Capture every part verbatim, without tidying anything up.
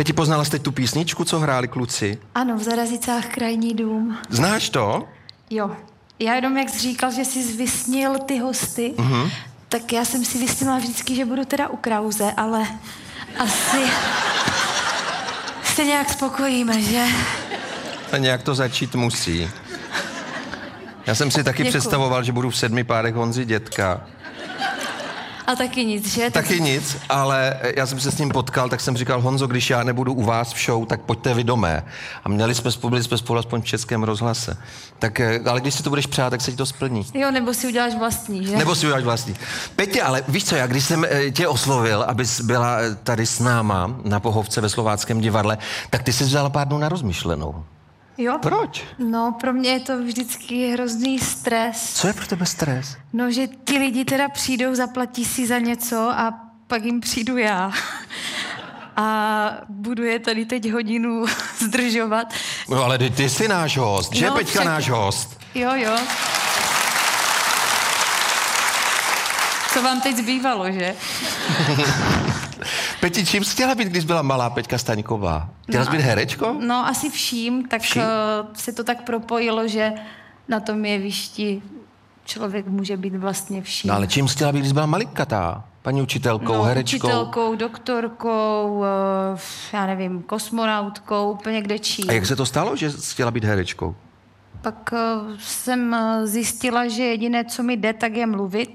Peti, poznala jste tu písničku, co hráli kluci? Ano, v Zarazicách krajní dům. Znáš to? Jo. Já jenom, jak jsi říkal, že jsi vysnil ty hosty, mm-hmm. tak já jsem si vysnila vždycky, že budu teda u Krause, ale asi se nějak spokojíme, že? A nějak to začít musí. Já jsem si taky Děkuju. představoval, že budu v sedmi párech Honzi Dětka. A taky nic, že? Taky nic, ale já jsem se s ním potkal, tak jsem říkal, Honzo, když já nebudu u vás v show, tak pojďte vy do mé. A měli jsme spolu, byli jsme spolu aspoň v Českém rozhlase. Tak, ale když si to budeš přát, tak se ti to splní. Jo, nebo si uděláš vlastní, že? Nebo si uděláš vlastní. Petě, ale víš co, já když jsem tě oslovil, abys byla tady s náma na Pohovce ve Slováckém divadle, tak ty jsi vzala pár dnů na rozmyšlenou. Jo? Proč? No, pro mě je to vždycky hrozný stres. Co je pro tebe stres? No, že ti lidi teda přijdou, zaplatí si za něco a pak jim přijdu já. A budu je tady teď hodinu zdržovat. No, ale ty jsi náš host, že no, Peťka však... náš host? Jo, jo. Co vám teď zbývalo, že? Peti, čím jsi chtěla být, když byla malá Peťka Staňková? Chtěla jsi no, být herečkou? No, asi vším, tak vším? Uh, se to tak propojilo, že na tom jevišti člověk může být vlastně vším. No, ale čím jsi chtěla být, když byla malinkatá? Paní učitelkou, no, herečkou? učitelkou, doktorkou, uh, já nevím, kosmonautkou, úplně kde čím. A jak se to stalo, že jsi chtěla být herečkou? Pak uh, jsem zjistila, že jediné, co mi jde, tak je mluvit.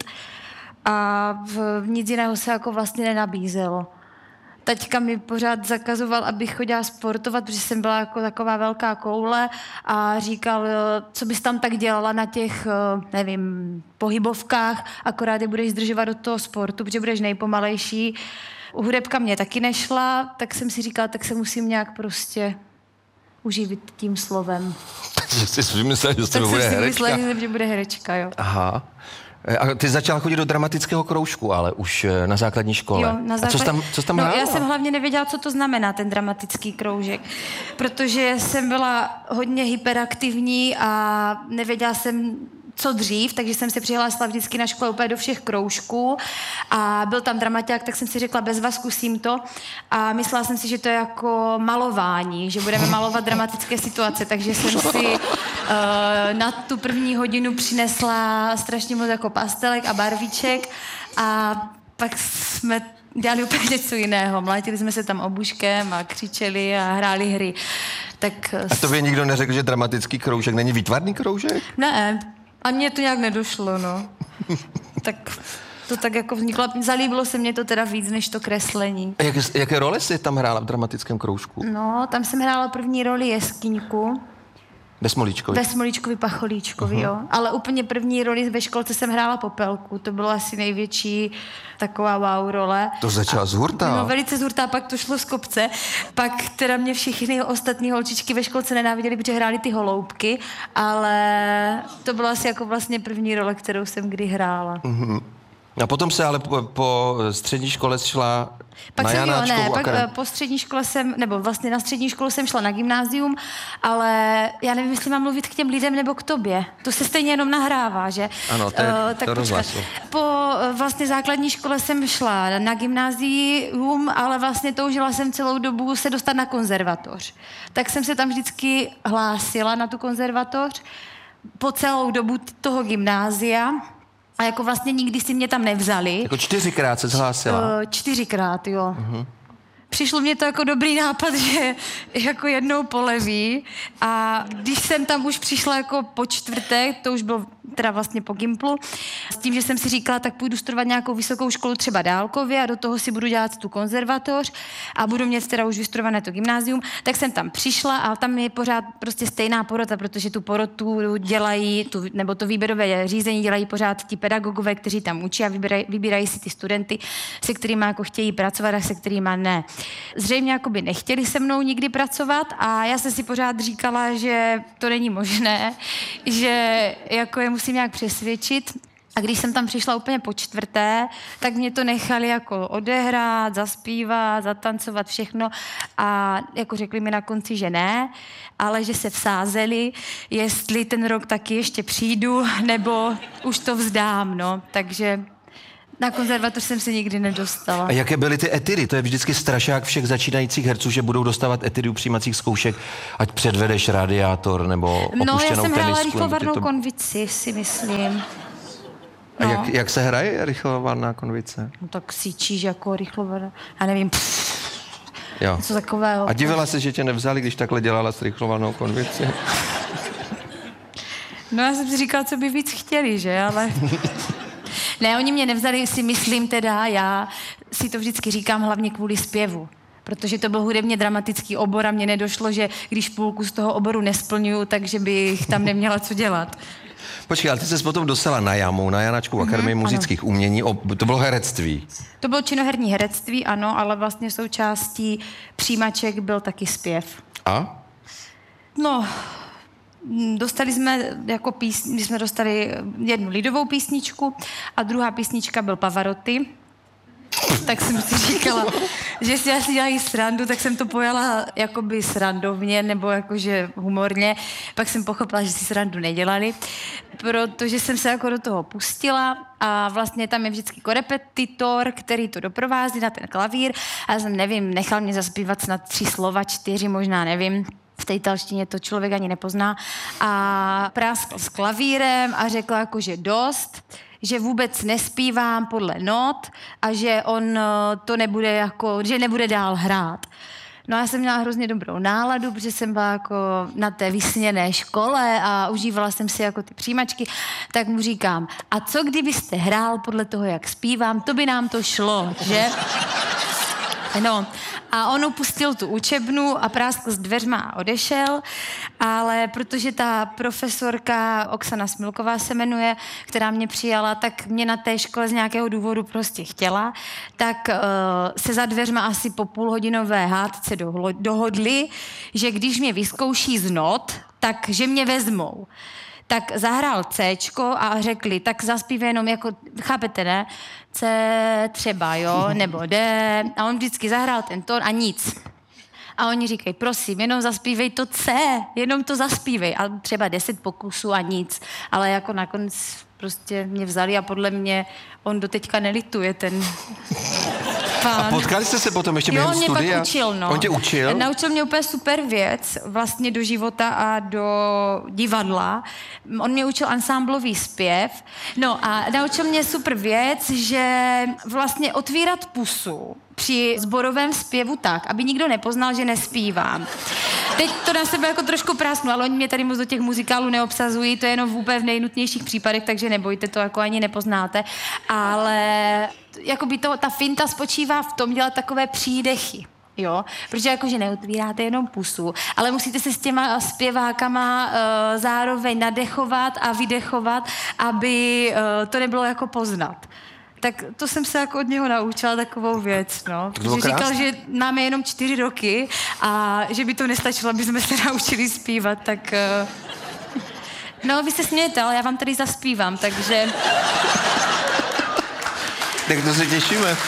A v, nic jiného se jako vlastně nenabízelo. Taťka mi pořád zakazoval, abych chodila sportovat, protože jsem byla jako taková velká koule a říkal, co bys tam tak dělala na těch, nevím, pohybovkách, akorát je budeš zdržovat do toho sportu, protože budeš nejpomalejší. Hudebka mě taky nešla, tak jsem si říkala, tak se musím nějak prostě uživit tím slovem. Že jsi vymyslela, že to bude herečka? Tak jsem si myslela, že bude herečka, jo. Aha. A ty začala chodit do dramatického kroužku, ale už na základní škole. Jo, na základ... A co jsi tam, co jsi tam no, hrála? já jsem hlavně nevěděla, co to znamená, ten dramatický kroužek. Protože jsem byla hodně hyperaktivní a nevěděla jsem, co dřív, takže jsem se přihlásila vždycky na škole úplně do všech kroužků a byl tam dramaťák, tak jsem si řekla, bez vás zkusím to a myslela jsem si, že to je jako malování, že budeme malovat dramatické situace, takže jsem si uh, na tu první hodinu přinesla strašně moc jako pastelek a barvíček a pak jsme dělali úplně něco jiného. Mlátili jsme se tam obuškem a křičeli a hráli hry. Tak, a to by nikdo neřekl, že dramatický kroužek není výtvarný kroužek? Ne, a mně to nějak nedošlo, no. Tak to tak jako vzniklo. Zalíbilo se mně to teda víc, než to kreslení. A jak, jaké role jsi tam hrála v dramatickém kroužku? No, tam jsem hrála první roli jeskyňku. Ve Smolíčkovi? Ve Smolíčkovi Pacholíčkovi, uh-huh. jo. Ale úplně první roli ve školce jsem hrála Popelku. To bylo asi největší taková wow role. To začala z hurta? No, velice z hurta, pak to šlo z kopce. Pak teda mě všichni ostatní holčičky ve školce nenáviděli, protože hráli ty holoubky, ale to byla asi jako vlastně první role, kterou jsem kdy hrála. Uh-huh. A potom se ale po, po střední škole šla pak na jsem, Janáčkovu jo, ne, akademii. Pak po střední škole jsem, nebo vlastně na střední školu jsem šla na gymnázium, ale já nevím, jestli mám mluvit k těm lidem nebo k tobě. To se stejně jenom nahrává, že? Ano, to je uh, tak to rozhlasu. Po uh, vlastně základní škole jsem šla na gymnázium, ale vlastně toužila jsem celou dobu se dostat na konzervatoř. Tak jsem se tam vždycky hlásila na tu konzervatoř po celou dobu toho gymnázia. A jako vlastně nikdy si mě tam nevzali. Jako čtyřikrát se zhlásila? Uh, čtyřikrát, jo. Uh-huh. Přišlo mě to jako dobrý nápad, že jako jednou poleví a když jsem tam už přišla jako po čtvrté, to už bylo teda vlastně po Gimplu, s tím, že jsem si říkala, tak půjdu studovat nějakou vysokou školu třeba dálkově a do toho si budu dělat tu konzervatoř a budu mít teda už vystudované to gymnázium, tak jsem tam přišla a tam je pořád prostě stejná porota, protože tu porotu dělají, tu, nebo to výběrové řízení dělají pořád ti pedagogové, kteří tam učí a vybírají, vybírají si ty studenty, se kterými jako chtějí pracovat a se kterými ne. Zřejmě jakoby nechtěli se mnou nikdy pracovat a já jsem si pořád říkala, že to není možné, že jako je musím nějak přesvědčit. A když jsem tam přišla úplně po čtvrté, tak mě to nechali jako odehrát, zaspívat, zatancovat všechno a jako řekli mi na konci, že ne, ale že se vsázeli, jestli ten rok taky ještě přijdu, nebo už to vzdám, no. Takže Na konzervatoř jsem se nikdy nedostala. A jaké byly ty etidy? To je vždycky strašák všech začínajících herců, že budou dostávat etidy u přijímacích zkoušek, ať předvedeš radiátor nebo opuštěnou No, já jsem hrála tenisku, rychlovarnou to... konvici, si myslím. A No. jak, jak se hraje rychlovarná konvice? No tak síčíš jako rychlovarná, já nevím, pff, Jo. něco takového. A divila se, že tě nevzali, když takhle dělala s rychlovanou konvici? No já jsem si říkala, co by víc chtěli, že, ale... Ne, oni mě nevzali, si myslím teda, já si to vždycky říkám hlavně kvůli zpěvu. Protože to byl hudebně dramatický obor a mně nedošlo, že když půlku z toho oboru nesplňuju, takže bych tam neměla co dělat. Počkej, ale ty jsi potom dostala na JAMU, na Janáčkovu akademii mm, muzických ano. umění, o, to bylo herectví. To bylo činoherní herectví, ano, ale vlastně součástí přijímaček byl taky zpěv. A? No, dostali jsme jako písni, my jsme dostali jednu lidovou písničku a druhá písnička byl Pavarotti. Tak jsem si říkala, že si asi dělají srandu, tak jsem to pojala jakoby srandovně nebo jakože humorně. Pak jsem pochopila, že si srandu nedělali, protože jsem se jako do toho pustila a vlastně tam je vždycky korepetitor, který to doprovází na ten klavír a já jsem, nevím, nechal mě zaspívat snad tři slova, čtyři, možná nevím. V té italštině to člověk ani nepozná. A práskl s klavírem a řekl jako, že dost, že vůbec nespívám podle not a že on to nebude jako, že nebude dál hrát. No a já jsem měla hrozně dobrou náladu, protože jsem byla jako na té vysněné škole a užívala jsem si jako ty přijímačky, tak mu říkám, a co kdybyste hrál podle toho, jak zpívám, to by nám to šlo, že? No, a on opustil tu učebnu a práskl s dveřma a odešel, ale protože ta profesorka Oksana Smilková se jmenuje, která mě přijala, tak mě na té škole z nějakého důvodu prostě chtěla, tak uh, se za dveřma asi po půlhodinové hádce dohodli, že když mě vyzkouší z not, tak že mě vezmou. Tak zahrál Cčko a řekli, tak zaspívej jenom jako, chápete, ne? C třeba, jo, nebo D. A on vždycky zahrál ten tón a nic. A oni říkají, prosím, jenom zaspívej to C, jenom to zaspívej. A třeba deset pokusů a nic. Ale jako nakonec prostě mě vzali a podle mě on doteďka nelituje ten pán. A potkali jste se potom ještě během studia? Jo, on mě pak učil, no. On tě učil? Naučil mě úplně super věc, vlastně do života a do divadla. On mě učil ansámblový zpěv. No a naučil mě super věc, že vlastně otvírat pusu při sborovém zpěvu tak, aby nikdo nepoznal, že nespívám. Teď to na sebe jako trošku prásnu, ale oni mě tady moc do těch muzikálů neobsazují, to je jenom v úplně v nejnutnějších případech, takže nebojte, to jako ani nepoznáte. Ale jakoby to, ta finta spočívá v tom dělat takové přídechy. Jo, protože jakože neotvíráte jenom pusu, ale musíte se s těma zpěvákama uh, zároveň nadechovat a vydechovat, aby uh, to nebylo jako poznat. Tak to jsem se jako od něho naučila takovou věc, no. Protože říkal, že máme jenom čtyři roky a že by to nestačilo, aby jsme se naučili zpívat, tak... Uh... No, vy se smějete, ale já vám tady zaspívám, takže... Tak to se těšíme.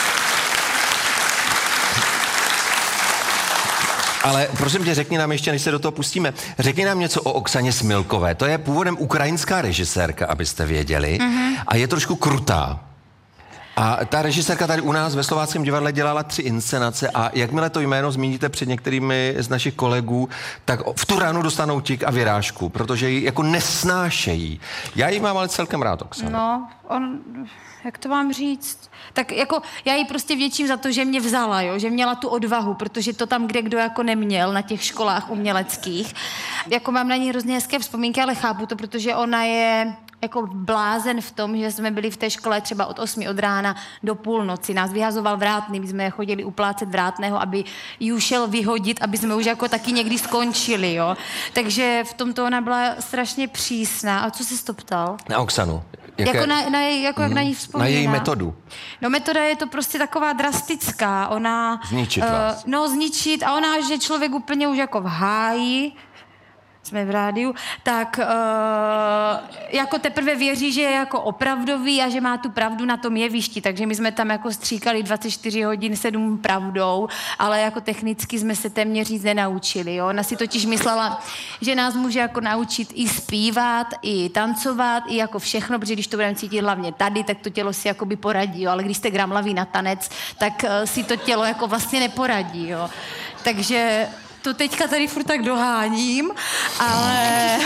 Ale prosím tě, řekni nám ještě, než se do toho pustíme, řekni nám něco o Oksaně Smilkové. To je původem ukrajinská režisérka, abyste věděli, mm-hmm. a je trošku krutá. A ta režisérka tady u nás ve Slováckém divadle dělala tři inscenace a jakmile to jméno zmíníte před některými z našich kolegů, tak v tu ránu dostanou tik a vyrážku, protože ji jako nesnášejí. Já ji mám ale celkem rád, Oksana. No, on... Jak to mám říct? Tak jako já jí prostě vděčím za to, že mě vzala, jo? Že měla tu odvahu, protože to tam kde kdo jako neměl na těch školách uměleckých. Jako mám na ní hrozně hezké vzpomínky, ale chápu to, protože ona je jako blázen v tom, že jsme byli v té škole třeba od osmi od rána do půlnoci. Nás vyhazoval vrátný, my jsme chodili uplácet vrátného, aby ji šel vyhodit, aby jsme už jako taky někdy skončili, jo. Takže v tomto ona byla strašně přísná. A co jsi to ptal? Na Oksanu. Jaké? Jako, na, na, jako jak na ní vzpomíná. Na její metodu. No metoda je to prostě taková drastická. Ona... Zničit vás. Uh, no zničit a ona, že člověk úplně už jako v háji, jsme v rádiu, tak uh, jako teprve věří, že je jako opravdový a že má tu pravdu na tom jevišti, takže my jsme tam jako stříkali dvacet čtyři hodin sedm pravdou, ale jako technicky jsme se téměř nic nenaučili, jo. Ona si totiž myslela, že nás může jako naučit i zpívat, i tancovat, i jako všechno, protože když to budeme cítit hlavně tady, tak to tělo si jakoby poradí, jo. Ale když jste gramlavý na tanec, tak uh, si to tělo jako vlastně neporadí, jo. Takže to teďka tady furt tak doháním, ale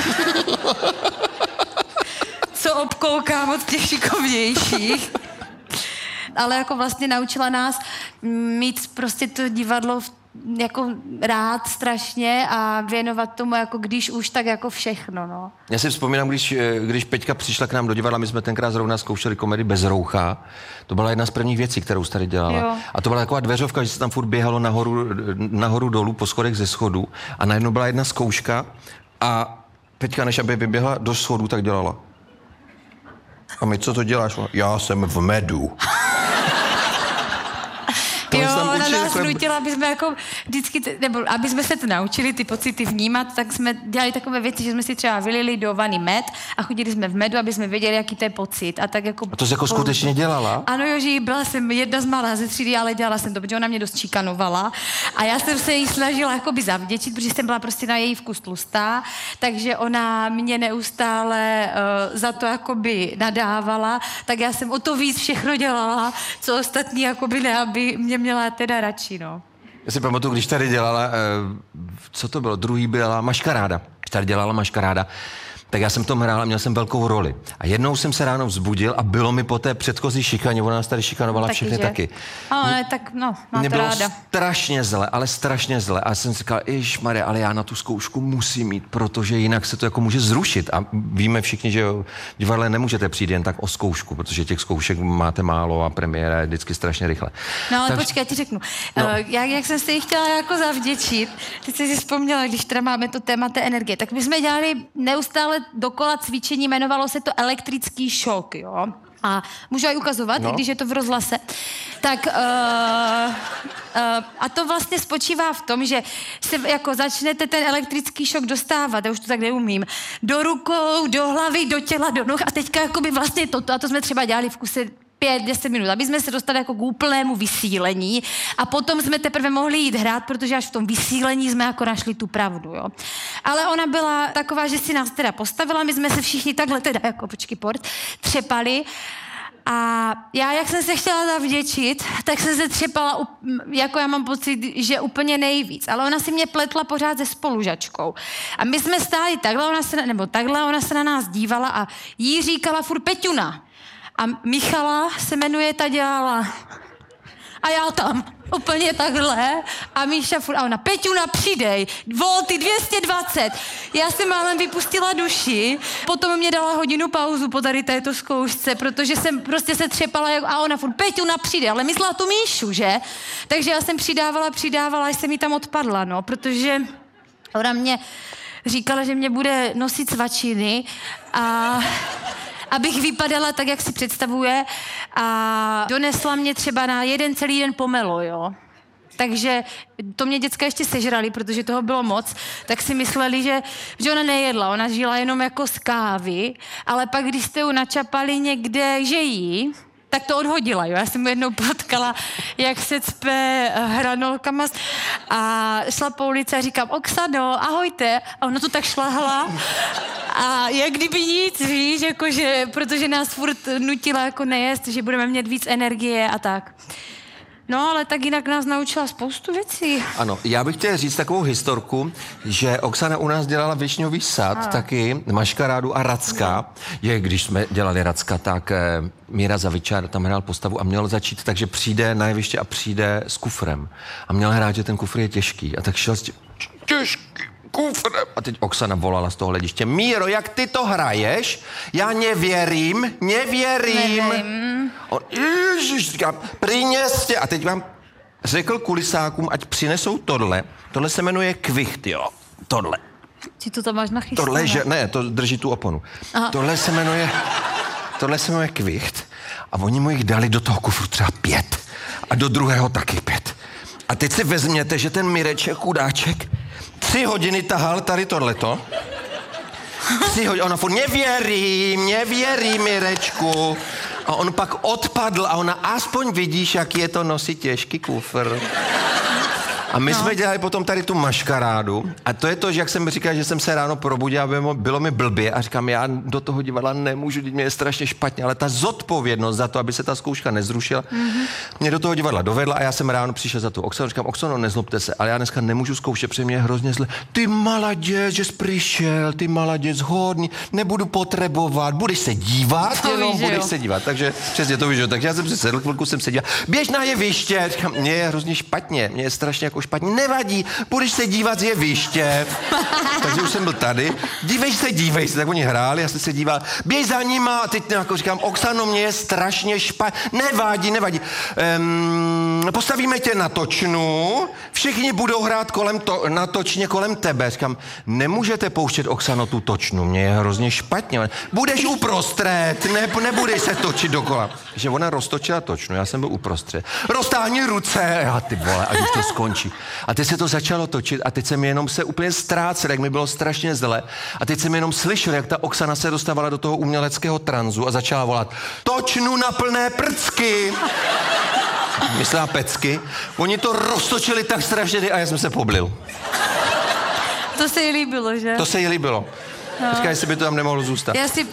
co obkoukám od těch šikovnějších. Ale jako vlastně naučila nás mít prostě to divadlo jako rád strašně a věnovat tomu jako když už, tak jako všechno, no. Já si vzpomínám, když, když Peťka přišla k nám do divadla, my jsme tenkrát zrovna zkoušeli komedii Bez roucha. To byla jedna z prvních věcí, kterou jsi tady dělala. Jo. A to byla taková dveřovka, že se tam furt běhalo nahoru, nahoru dolů po schodech ze schodu. A najednou byla jedna zkouška a Peťka, než aby vyběhla do schodu, tak dělala. A my, co to děláš? Já jsem v medu. Jo, ona nás jako nutila, aby jsme jako vždycky, nebo aby jsme se to naučili, ty pocity vnímat, tak jsme dělali takové věci, že jsme si třeba vylili do vany med a chodili jsme v medu, aby jsme věděli, jaký to je pocit. A tak jako... A to jsi jako po... skutečně dělala? Ano, jo, že byla jsem jedna z malá ze třídy, ale dělala jsem to, protože ona mě dost čikanovala. A já jsem se jí snažila jakoby zavděčit, protože jsem byla prostě na její vkus tlustá, takže ona mě neustále uh, za to jakoby nadávala, tak já jsem o to víc všechno dělala, co ostatní jakoby ne, aby mě měla teda radši, no. Já si pamatuju, když tady dělala, eh, co to bylo, druhý byla Maškaráda. Když tady dělala Maškaráda, tak já jsem tom hrál a měl jsem velkou roli. A jednou jsem se ráno vzbudil a bylo mi po té předchozí šikaně, ona nás tady šikanovala taky, všechny že? taky. Ale tak, no, má Mě to bylo ráda. strašně zle, ale strašně zle. A já jsem si říkal, ježišmarja, ale já na tu zkoušku musím mít, protože jinak se to jako může zrušit. A víme všichni, že v divadle nemůžete přijít jen tak o zkoušku, protože těch zkoušek máte málo a premiéra je vždycky strašně rychle. No ale tak... počkej, já ti řeknu. No. Uh, jak, jak jsem se jí chtěla jako zavděčit, teď jsem si vzpomněla, když teda máme to téma té energie, tak my jsme dělali neustále dokola cvičení, jmenovalo se to elektrický šok, jo. A můžu aj ukazovat, no. I když je to v rozhlase. Tak uh, uh, a to vlastně spočívá v tom, že se jako začnete ten elektrický šok dostávat, já už to tak neumím, do rukou, do hlavy, do těla, do noh a teďka jakoby vlastně toto, a to jsme třeba dělali v kuse pět, deset minut, aby jsme se dostali jako k úplnému vysílení a potom jsme teprve mohli jít hrát, protože až v tom vysílení jsme jako našli tu pravdu, jo. Ale ona byla taková, že si nás teda postavila, my jsme se všichni takhle teda jako, počkej, port, třepali a já, jak jsem se chtěla zavděčit, tak jsem se třepala, jako já mám pocit, že úplně nejvíc, ale ona si mě pletla pořád se spolužačkou. A my jsme stáli takhle, ona se, nebo takhle, ona se na nás dívala a jí říkala furt Peťuna. A Michala se jmenuje, ta dělala. A já tam úplně takhle. A Míša furt, a ona, Peťuna, přidej, volty dvě stě dvacet. Já jsem málem vypustila duši, potom mě dala hodinu pauzu po tady této zkoušce, protože jsem prostě se třepala a ona furt, Peťuna, přidej, ale myslela tu Míšu, že? Takže já jsem přidávala, přidávala, až jsem jí tam odpadla, no, protože ona mě říkala, že mě bude nosit svačiny a... abych vypadala tak, jak si představuje a donesla mě třeba na jeden celý den pomelo, jo. Takže to mě děcka ještě sežrali, protože toho bylo moc, tak si mysleli, že, že ona nejedla, ona žila jenom jako z kávy, ale pak, když jste ju načapali někde, že jí, tak to odhodila, jo. Já jsem mu jednou potkala, jak se cpe hranolkama a šla po ulici a říkám, Oksano, ahojte. A ona to tak šlahla a jak kdyby nic, víš, jakože, protože nás furt nutila jako nejest, že budeme mít víc energie a tak. No, ale tak jinak nás naučila spoustu věcí. Ano, já bych chtěl říct takovou historku, že Oksana u nás dělala Višňový sad, a. taky Maškarádu a Racka. Je, když jsme dělali Racka, tak eh, Míra Zavičár tam hrál postavu a měl začít, takže přijde na jeviště a přijde s kufrem. A měl hrát, že ten kufr je těžký. A tak šel s tím, těžký kufrem. A teď Oksana volala z toho hlediště. Míro, jak ty to hraješ? Já nevěřím, nevěřím. Nevím. On, ježiš, říkám, přiněste. A teď vám řekl kulisákům, ať přinesou tohle. Tohle se jmenuje kvicht, jo. Tohle. Ty to tam máš nachystané. Tohle, že, ne, to drží tu oponu. Aha. Tohle se jmenuje, tohle se jmenuje kvicht. A oni mu jich dali do toho kufru třeba pět. A do druhého taky pět. A teď si vezměte, že ten Mireček, chudáček, tři hodiny tahal tady tohleto. Tři hodiny. Ona furt, nevěřím, nevěřím, Mirečku. A on pak odpadl a ona aspoň vidíš, jak je to nosit těžký kufr. A my no. jsme dělali potom tady tu maškarádu a to je to, že jak jsem říkal, že jsem se ráno probudil a bylo, bylo mi blbě a říkám, já do toho divadla nemůžu, mě je strašně špatně, ale ta zodpovědnost za to, aby se ta zkouška nezrušila, mm-hmm. mě do toho divadla dovedla a já jsem ráno přišel za tu Oksanu, říkám, Oksano, nezlobte se, ale já dneska nemůžu zkoušet, protože mě je hrozně zle. Ty maladěc, že jsi přišel, ty maladěc, hodný, nebudu potřebovat, budeš se dívat, to jenom víš, budeš jo. se dívat, takže přesně to víš, takže já jsem si sedl, chvilku jsem se díval, běž na jeviště, říkám, mě je hrozně špatně, mě je strašně jako špatně, nevadí, budeš se dívat z jeviště. Takže už jsem byl tady, dívej se, dívej se, tak oni hráli, já jsem se díval, běž za nima, a teď jako říkám, Oksano, mě je strašně špatně, nevadí, nevadí. Um, postavíme tě na točnu, všichni budou hrát kolem to, na točně kolem tebe. Říkám, nemůžete pouštět, Oksano, tu točnu, mě je hrozně špatně. Budeš uprostřed, ne, nebudeš se točit dokola. Že ona roztočila točnu, já jsem byl uprostřed. Roztáhni ruce, já ty vole, ať už to skončí. A teď se to začalo točit a teď jsem jenom se úplně ztrácel, jak mi bylo strašně zle. A teď jsem jenom slyšel, jak ta Oksana se dostávala do toho uměleckého tranzu a začala volat, točnu na plné prcky. Myslela pecky. Oni to roztočili tak strašně a já jsem se poblil. To se jí líbilo, že? To se jí líbilo. No. Říká, jestli by to tam nemohlo zůstat. Já si...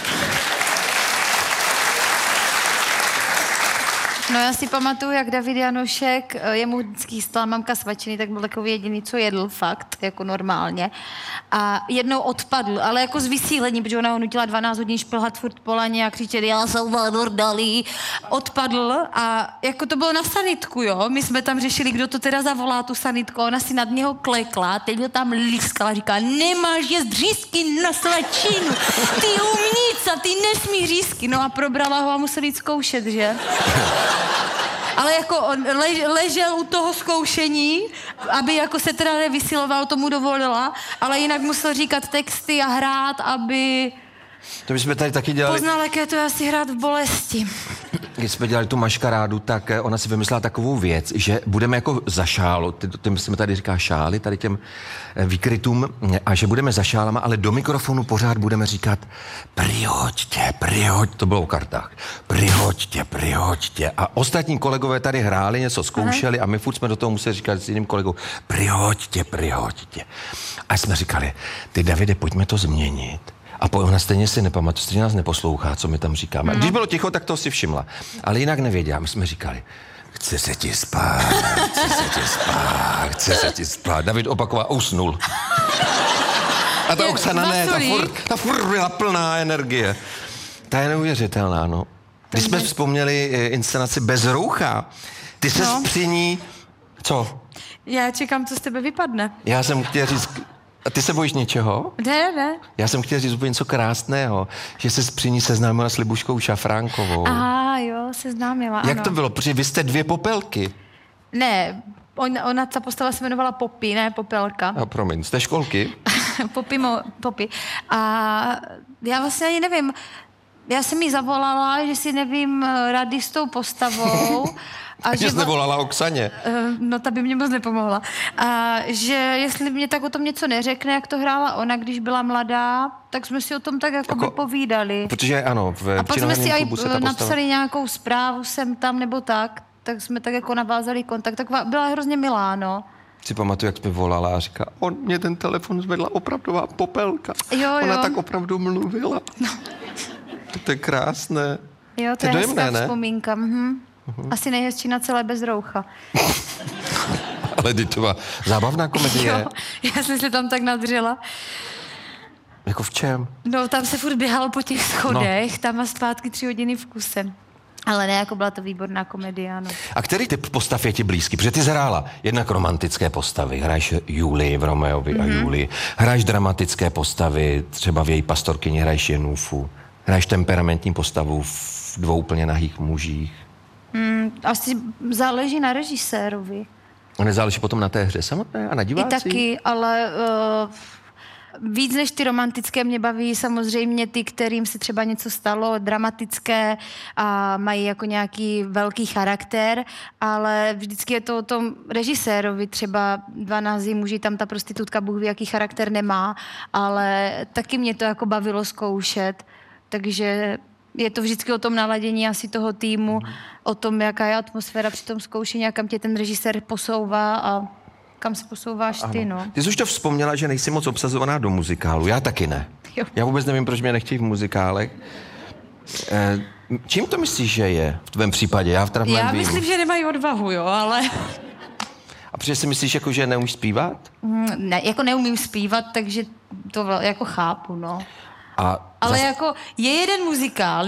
No já si pamatuju, jak David Janošek, jemu vždycky stala mamka svačiny, tak byl takový jediný, co jedl fakt, jako normálně. A jednou odpadl, ale jako z vysílení, protože ona ho nutila dvanáct hodin šplhat furt po laně a křičet, já Salvador Dalí. Odpadl a jako to bylo na sanitku, jo. My jsme tam řešili, kdo to teda zavolá, tu sanitku. Ona si nad něho klekla, teď ho tam lískala, říká, nemáš jíst řízky na svačinu. Ty umnica, ty nesmí řízky. No a probrala ho a musel jít zkoušet, že? Ale jako on lež, ležel u toho zkoušení, aby jako se teda nevysiloval, tomu dovolila, ale jinak musel říkat texty a hrát, aby... To bychom tady taky dělali... Poznal, jaké to je asi hrát v bolesti. Když jsme dělali tu maškarádu, tak ona si vymyslela takovou věc, že budeme jako za šálu, tím jsme tady říká šály, tady těm výkrytům, a že budeme za šálama, ale do mikrofonu pořád budeme říkat prihoďte, prihoď, to bylo o kartách, prihoďte, prihoďte. A ostatní kolegové tady hráli, něco zkoušeli. Aha. A my furt jsme do toho museli říkat s jiným kolegou, prihoďte, prihoďte. A jsme říkali, ty Davide, pojďme to změnit. A po, ona stejně si nepamatuje, stejně nás neposlouchá, co my tam říkáme. No. Když bylo ticho, tak to si všimla. Ale jinak nevěděla. My jsme říkali, chce se ti spát, chce se ti spát, chce se ti spát. David opakoval, usnul. A ta Oksana ne, ta furt, ta furt byla plná energie. Ta je neuvěřitelná, no. Když jsme vzpomněli inscenaci Bez roucha, ty ses no. při ní... Co? Já čekám, co z tebe vypadne. Já jsem chtěl říct... A ty se bojíš něčeho? Ne, ne. Já jsem chtěl říct úplně něco krásného, že se při ní seznámila s Libuškou Šafránkovou. Aha, jo, seznámila, Jak ano. to bylo? Protože vy jste dvě popelky. Ne, on, ona, ta postava se jmenovala Poppy, ne Popelka. A promiň, jste školky? Poppy, mo, Poppy. A já vlastně ani nevím, já jsem jí zavolala, že si nevím rady s tou postavou. A že jsi nevolala Oksaně. No, ta by mě moc nepomohla. A že jestli mě tak o tom něco neřekne, jak to hrála ona, když byla mladá, tak jsme si o tom tak jako, jako povídali. Protože ano, v A pak jsme si aj postava... napsali nějakou zprávu sem tam nebo tak, tak jsme tak jako navázali kontakt. Tak byla hrozně milá, no. Si pamatuju, jak jsme volala a říká, on mě ten telefon zvedla opravdová popelka. Jo, Ona jo. tak opravdu mluvila. No. To je krásné. Jo, to, to je dojemné, hezká vzpomínka. Mhm. Uhum. Asi nejhezčí na celé Bez roucha. Ale ty to byla zábavná komedie. Jo, já jsem se tam tak nadřela. Jako v čem? No, tam se furt běhalo po těch schodech, no. Tam a zpátky tři hodiny v kuse. Ale ne, jako byla to výborná komedie, ano. A který typ postav je ti blízký? Protože ty zhrála jednak romantické postavy, hraješ Julii v Romeovi mm-hmm. a Julii, hraješ dramatické postavy, třeba v Její pastorkyni hraješ Jenůfu, hraješ temperamentní postavu v dvou úplně nahých mužích. Hmm, asi záleží na režisérovi. A nezáleží potom na té hře samotné a na divácích? I taky, ale víc než ty romantické mě baví samozřejmě ty, kterým se třeba něco stalo, dramatické a mají jako nějaký velký charakter, ale vždycky je to o tom režisérovi, třeba dvanáct muži, tam ta prostitutka Bůh ví, jaký charakter nemá, ale taky mě to jako bavilo zkoušet, takže je to vždycky o tom naladění asi toho týmu, o tom, jaká je atmosféra při tom zkoušení a kam tě ten režisér posouvá a kam se posouváš ty, no. Ty jsi už to vzpomněla, že nejsi moc obsazovaná do muzikálu. Já taky ne. Jo. Já vůbec nevím, proč mě nechtějí v muzikálech. Eh, čím to myslíš, že je v tvém případě? Já v teda Já vím. myslím, že nemají odvahu, jo, ale... A protože si myslíš, jako, že neumíš zpívat? Mm, Ne, jako neumím zpívat, takže to vla- jako chápu, no. A Ale zas- jako je jeden muzikál,